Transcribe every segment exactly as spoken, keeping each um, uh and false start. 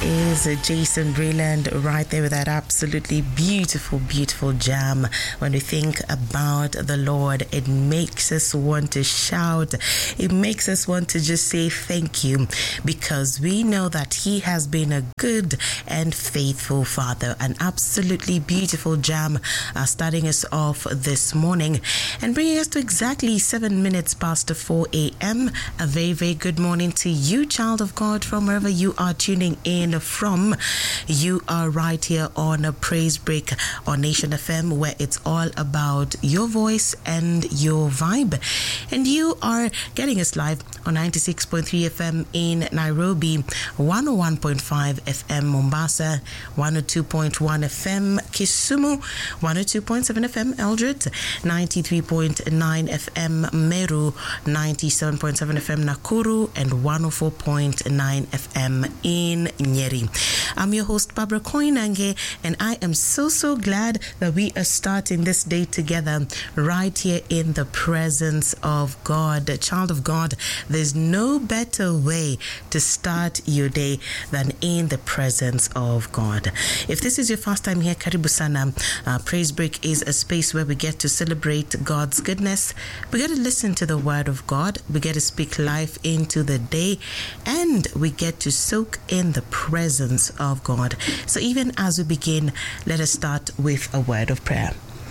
is Jason Breland right there with that absolutely beautiful, beautiful jam. When we think about the Lord, it makes us want to shout. It makes us want to just say thank you, because we know that He has been a good and faithful Father. An absolutely beautiful jam uh, starting us off this morning and bringing us to exactly seven minutes past four a.m. A very, very good morning to you, child of God, from wherever you are tuning in from. You are right here on a Praise Break on Nation F M, where it's all about your voice and your vibe. And you are getting us live on ninety-six point three F M in Nairobi, one oh one point five F M Mombasa, one oh two point one F M Kisumu, one oh two point seven F M Eldred, ninety-three point nine F M Meru, ninety-seven point seven F M Nakuru, and one oh four point nine F M in Nyeri. I'm your host, Barbara Koinange, and I am so, so glad that we are starting this day together right here in the presence of God. Child of God, there's no better way to start your day than in the presence of God. If this is your first time here, Karibu Sana. Uh, Praise Break is a space where we get to celebrate God's goodness. We get to listen to the Word of God. We get to speak life into the day, and we get to soak in the presence of God. So even as we begin, let us start with a word of prayer.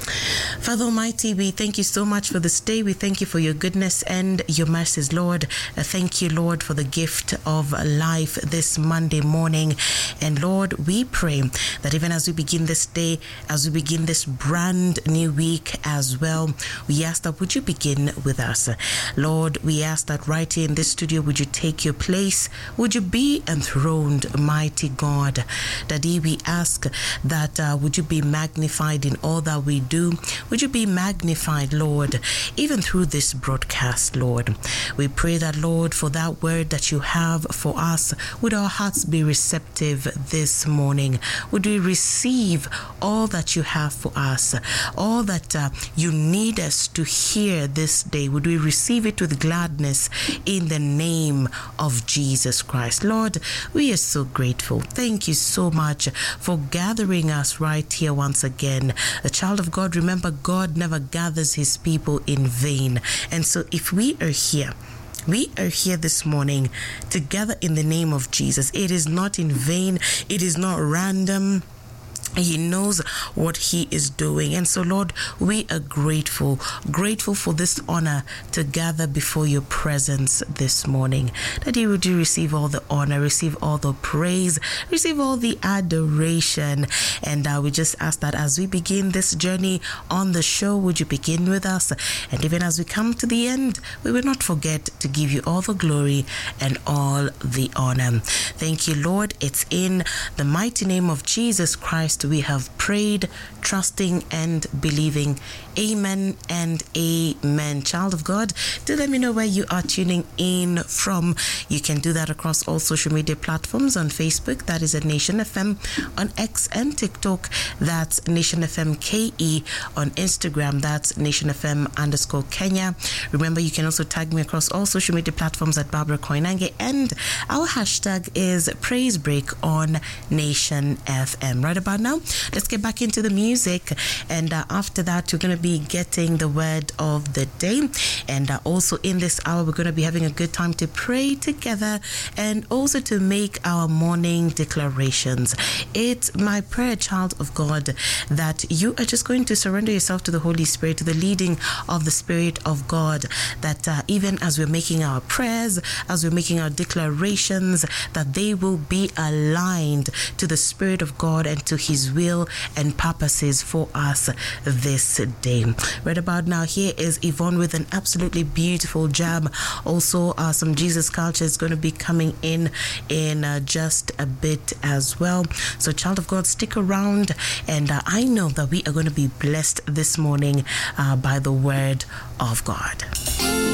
Father Almighty, we thank you so much for this day. We thank you for your goodness and your mercies, Lord. Uh, thank you, Lord, for the gift of life this Monday morning. And Lord, we pray that even as we begin this day, as we begin this brand new week as well, we ask that would you begin with us. Lord, we ask that right here in this studio, would you take your place? Would you be enthroned, mighty God? Daddy, we ask that uh, would you be magnified in all that we do. Do. Would you be magnified, Lord, even through this broadcast, Lord? We pray that, Lord, for that word that you have for us, would our hearts be receptive this morning? Would we receive all that you have for us, all that uh, you need us to hear this day? Would we receive it with gladness in the name of Jesus Christ? Lord, we are so grateful. Thank you so much for gathering us right here once again. A child of God, remember, God never gathers his people in vain. And so if we are here, we are here this morning together in the name of Jesus. It is not in vain. It is not random. He knows what he is doing. And so, Lord, we are grateful, grateful for this honor to gather before your presence this morning. That you would receive all the honor, receive all the praise, receive all the adoration. And uh, we just ask that as we begin this journey on the show, would you begin with us? And even as we come to the end, we will not forget to give you all the glory and all the honor. Thank you, Lord. It's in the mighty name of Jesus Christ we have prayed, trusting and believing. Amen and amen. Child of God, do let me know where you are tuning in from. You can do that across all social media platforms. On Facebook, that is at Nation F M. On X and TikTok, that's Nation F M K E. On Instagram, that's Nation F M underscore Kenya. Remember, you can also tag me across all social media platforms at Barbara Koinange, and our hashtag is Praise Break on Nation F M. Right about now, let's get back into the music, and uh, after that, we're going to be getting the word of the day. And uh, also in this hour, we're going to be having a good time to pray together and also to make our morning declarations. It's my prayer, child of God, that you are just going to surrender yourself to the Holy Spirit, to the leading of the Spirit of God, that uh, even as we're making our prayers, as we're making our declarations, that they will be aligned to the Spirit of God and to His will and purposes for us this day. Right about now, here is Yvonne with an absolutely beautiful jam. Also, uh, some Jesus culture is going to be coming in in uh, just a bit as well. So, child of God, stick around, and uh, I know that we are going to be blessed this morning uh, by the word of God.